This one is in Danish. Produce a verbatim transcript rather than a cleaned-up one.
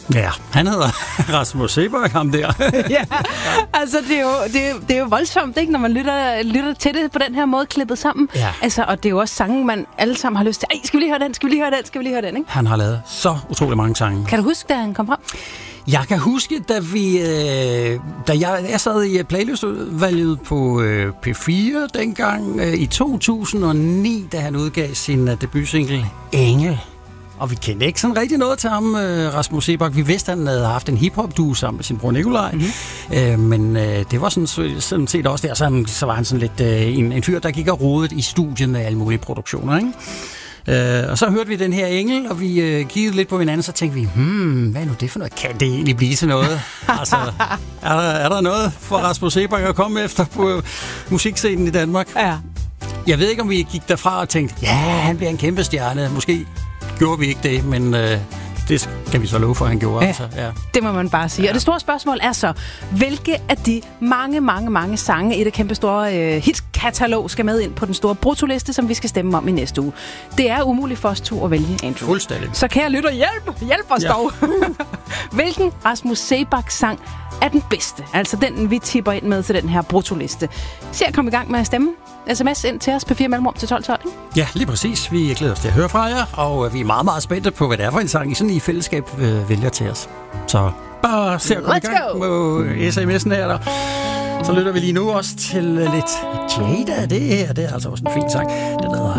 Ja, han hedder Rasmus Seebach, ham der. Ja, altså det er, jo, det, er, det er jo voldsomt, ikke, når man lytter, lytter til det på den her måde, klippet sammen. Ja. Altså, og det er jo også sange, man alle sammen har lyst til. Ej, skal vi lige høre den, skal vi lige høre den, skal vi lige høre den, ikke? Han har lavet så utrolig mange sange. Kan du huske, da han kom frem? Jeg kan huske, da vi, øh, da jeg, jeg sad i playlistudvalget på øh, P fire dengang øh, i to tusind og ni, da han udgav sin uh, debutsingle Engel. Og vi kendte ikke sådan rigtig noget til ham, øh, Rasmus Seebach. Vi vidste, at han havde haft en hiphop-duo sammen med sin bror Nikolaj. Mm-hmm. Øh, men øh, det var sådan, sådan set også der, så, han, så var han sådan lidt øh, en, en fyr, der gik og rodede i studiet med alle mulige produktioner, ikke? Uh, og så hørte vi den her Engel, og vi uh, kiggede lidt på hinanden, så tænkte vi, hmm, hvad er nu det for noget? Kan det egentlig blive til noget? altså, er der, er der noget for Rasmus Seebach at komme efter på musikscenen i Danmark? Ja. Jeg ved ikke, om vi gik derfra og tænkte, ja, han bliver en kæmpe stjerne. Måske gjorde vi ikke det, men uh, det kan vi så love for, at han gjorde. Ja, altså, ja. Det må man bare sige. Ja. Og det store spørgsmål er så, hvilke af de mange, mange, mange sange i det kæmpe store øh, hitkatalog skal med ind på den store brutoliste, som vi skal stemme om i næste uge? Det er umuligt for os to at vælge, Andrew. Fuldstændig. Så kære lytter, hjælp! Hjælp os ja. dog! Hvilken Rasmus Seebach-sang er den bedste? Altså den, vi tipper ind med til den her brutoliste. Se at komme i gang med at stemme. Sms ind til os på fire mellemrum til tolv tolv. Ja, lige præcis. Vi glæder os til at høre fra jer, og vi er meget, meget spændte på, hvad det er for en sang, I sådan i fællesskab øh, vælger til os. Så bare se at komme i gang med sms'en her. Der. Så lytter vi lige nu også til lidt Jada. Det her, det er altså også en fin sang. Den hedder